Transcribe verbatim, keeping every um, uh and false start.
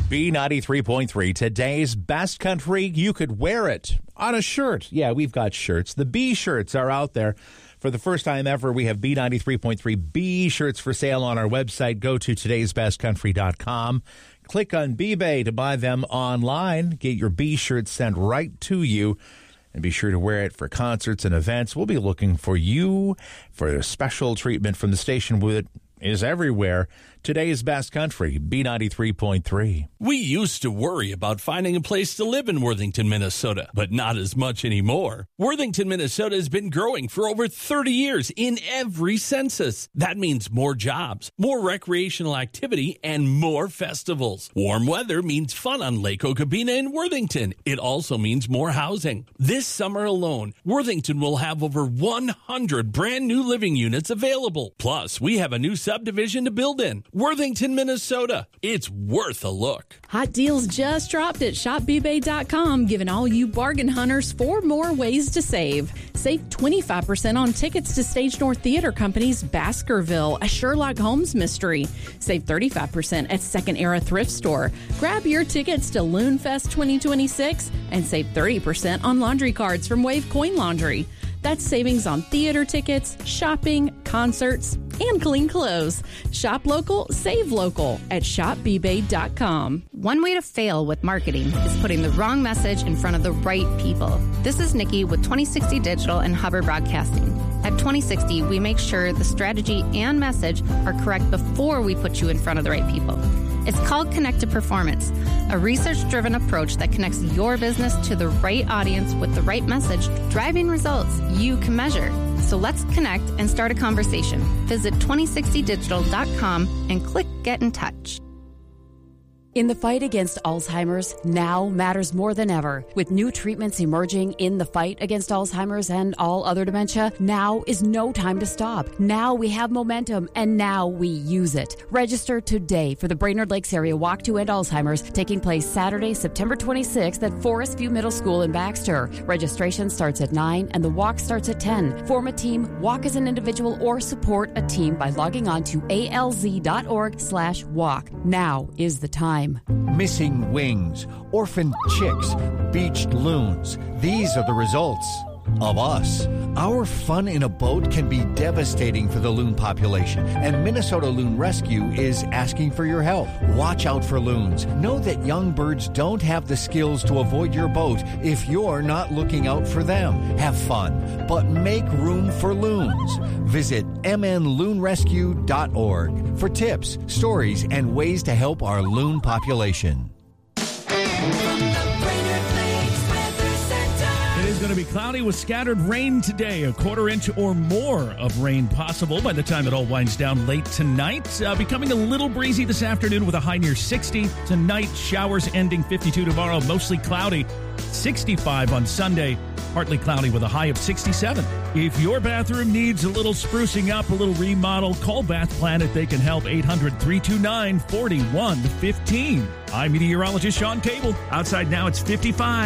B ninety-three point three, today's best country. You could wear it on a shirt. Yeah, we've got shirts. The B shirts are out there. For the first time ever, we have B ninety-three point three B shirts for sale on our website. Go to todays best country dot com. Click on B-Bay to buy them online. Get your B shirts sent right to you. And be sure to wear it for concerts and events. We'll be looking for you for a special treatment from the station that is everywhere. Today's best country, B ninety-three point three. We used to worry about finding a place to live in Worthington, Minnesota, but not as much anymore. Worthington, Minnesota has been growing for over thirty years in every census. That means more jobs, more recreational activity, and more festivals. Warm weather means fun on Lake Okabena in Worthington. It also means more housing. This summer alone, Worthington will have over one hundred brand new living units available. Plus, we have a new subdivision to build in. Worthington, Minnesota. It's worth a look. Hot deals just dropped at shop b bay dot com, giving all you bargain hunters four more ways to save. Save twenty-five percent on tickets to Stage North Theater Company's Baskerville, a Sherlock Holmes mystery. Save thirty-five percent at Second Era Thrift Store. Grab your tickets to Loon Fest twenty twenty-six and save thirty percent on laundry cards from Wave Coin Laundry. That's savings on theater tickets, shopping, concerts, and clean clothes. Shop local, save local at shop b bay dot com. One way to fail with marketing is putting the wrong message in front of the right people. This is Nikki with twenty sixty Digital and Hubbard Broadcasting. At twenty sixty, we make sure the strategy and message are correct before we put you in front of the right people. It's called Connect to Performance, a research-driven approach that connects your business to the right audience with the right message, driving results you can measure. So let's connect and start a conversation. Visit twenty sixty digital dot com and click Get in Touch. In the fight against Alzheimer's, now matters more than ever. With new treatments emerging in the fight against Alzheimer's and all other dementia, now is no time to stop. Now we have momentum, and now we use it. Register today for the Brainerd Lakes Area Walk to End Alzheimer's, taking place Saturday, September twenty-sixth at Forest View Middle School in Baxter. Registration starts at nine and the walk starts at ten. Form a team, walk as an individual, or support a team by logging on to a l z dot org slash walk. Now is the time. Missing wings, orphaned chicks, beached loons. These are the results of us. Our fun in a boat can be devastating for the loon population, and Minnesota Loon Rescue is asking for your help. Watch out for loons. Know that young birds don't have the skills to avoid your boat if you're not looking out for them. Have fun, but make room for loons. Visit m n loon rescue dot org for tips, stories, and ways to help our loon population. It's going to be cloudy with scattered rain today. A quarter inch or more of rain possible by the time it all winds down late tonight. Uh, becoming a little breezy this afternoon with a high near sixty. Tonight, showers ending fifty-two tomorrow. Mostly cloudy. sixty-five on Sunday. Partly cloudy with a high of sixty-seven. If your bathroom needs a little sprucing up, a little remodel, call Bath Planet. They can help. eight hundred, three two nine, four one one five. I'm meteorologist Sean Cable. Outside now, it's fifty-five.